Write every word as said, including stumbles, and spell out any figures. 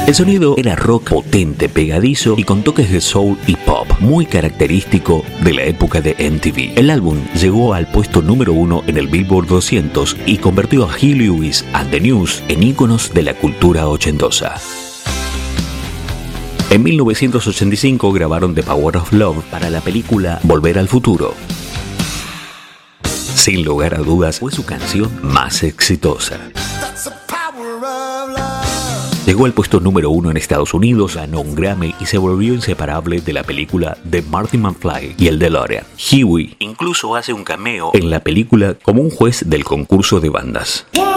El sonido era rock potente, pegadizo y con toques de soul y pop, muy característico de la época de M T V. El álbum llegó al puesto número uno en el Billboard doscientos y convirtió a Huey Lewis and the News en íconos de la cultura ochentosa. En mil novecientos ochenta y cinco grabaron The Power of Love para la película Volver al Futuro. Sin lugar a dudas, fue su canción más exitosa. Llegó al puesto número uno en Estados Unidos, ganó un Grammy y se volvió inseparable de la película de Marty McFly y el DeLorean. Huey incluso hace un cameo en la película como un juez del concurso de bandas.